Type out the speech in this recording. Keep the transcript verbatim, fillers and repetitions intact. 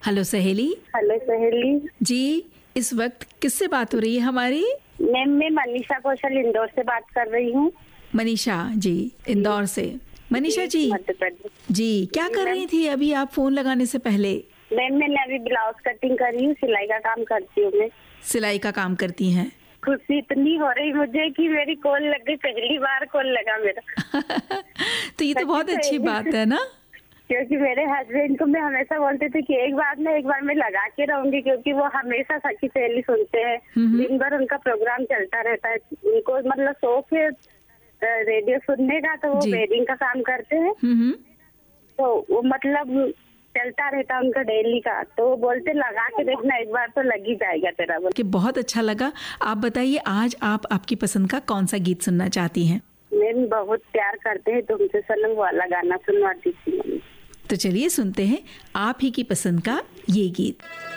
Hello सहेली। Hello सहेली जी, इस वक्त किससे बात हो रही है हमारी? मैम, मैं मनीषा कौशल इंदौर से बात कर रही हूँ। मनीषा जी, इंदौर से। मनीषा जी मध्य प्रदेश। जी, क्या कर रही थी अभी आप फोन लगाने से पहले? मैम, मैंने अभी ब्लाउज कटिंग कर रही हूँ, सिलाई का काम करती हूँ मैं। सिलाई का काम करती हैं? खुशी इतनी हो रही मुझे कि मेरी कॉल लग गई, पहली बार कॉल लगा मेरा। तो ये तो बहुत अच्छी बात है ना, क्योंकि मेरे हस्बैंड को मैं हमेशा बोलते थे कि एक बार ना एक बार मैं लगा के रहूंगी, क्योंकि वो हमेशा सखी सहेली सुनते हैं, दिन भर उनका प्रोग्राम चलता रहता है। उनको मतलब शौक है रेडियो सुनने का, तो वो वेडिंग का काम करते हैं, तो वो मतलब चलता रहता है उनका डेली का। तो वो बोलते लगा के देखना, एक बार तो लग ही जाएगा तेरा। कि बहुत अच्छा लगा। आप बताइए, आज आप आपकी पसंद का कौन सा गीत सुनना चाहती हैं? मैम, बहुत प्यार करते हैं तुमसे सनम वाला गाना सुनवाती थी। तो चलिए सुनते हैं आप ही की पसंद का ये गीत।